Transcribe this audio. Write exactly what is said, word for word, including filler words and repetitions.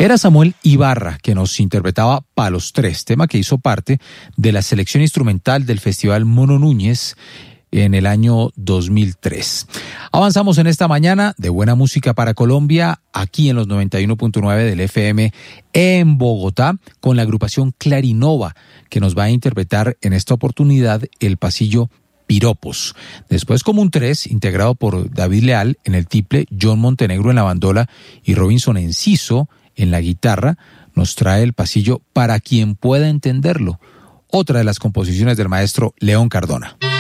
Era Samuel Ibarra, que nos interpretaba Palos Tres, tema que hizo parte de la selección instrumental del Festival Mono Núñez en el año dos mil tres. Avanzamos en esta mañana de buena música para Colombia, aquí en los noventa y uno punto nueve del F M en Bogotá, con la agrupación Clarinova, que nos va a interpretar en esta oportunidad el pasillo Piropos. Después Común tres, integrado por David Leal en el tiple, John Montenegro en la bandola y Robinson Enciso en la guitarra, nos trae el pasillo Para quien pueda entenderlo, otra de las composiciones del maestro León Cardona.